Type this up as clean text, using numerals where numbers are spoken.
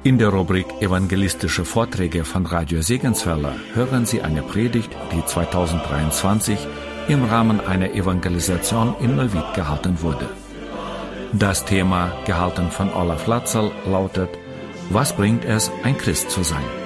In der Rubrik Evangelistische Vorträge von Radio Segenswelle hören Sie eine Predigt, die 2023 im Rahmen einer Evangelisation in Neuwied gehalten wurde. Das Thema, gehalten von Olaf Latzel, lautet: Was bringt es, ein Christ zu sein?